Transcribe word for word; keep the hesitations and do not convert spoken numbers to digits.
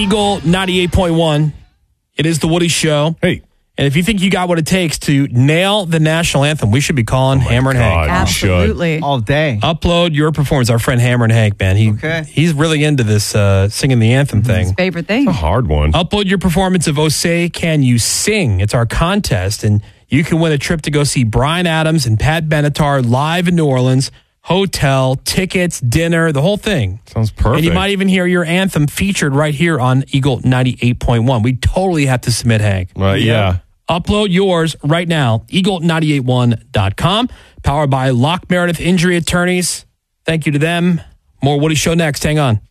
Eagle ninety-eight point one. It is the Woody Show. Hey. And if you think you got what it takes to nail the national anthem, we should be calling Oh Hammer and God, Hank. you should. Absolutely. All day. Upload your performance. Our friend Hammer and Hank, man. He, Okay. He's really into this uh, singing the anthem thing. Favorite thing. A hard one. Upload your performance of Oh Say Can You Sing. It's our contest, and you can win a trip to go see Bryan Adams and Pat Benatar live in New Orleans. Hotel, tickets, dinner, the whole thing. Sounds perfect. And you might even hear your anthem featured right here on Eagle ninety-eight point one. We totally have to submit, Hank. Uh, yeah. Upload yours right now, eagle nine eight one dot com. Powered by Lock Meredith Injury Attorneys. Thank you to them. More Woody Show next. Hang on.